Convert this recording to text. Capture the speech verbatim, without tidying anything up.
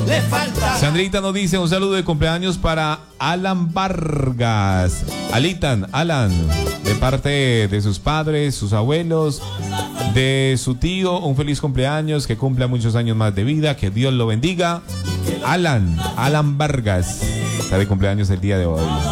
le falta. Sandrita nos dice un saludo de cumpleaños para Alan Vargas. Alitan, Alan, de parte de sus padres, sus abuelos, de su tío, un feliz cumpleaños, que cumpla muchos años más de vida, que Dios lo bendiga. Alan, Alan Vargas, está de cumpleaños el día de hoy.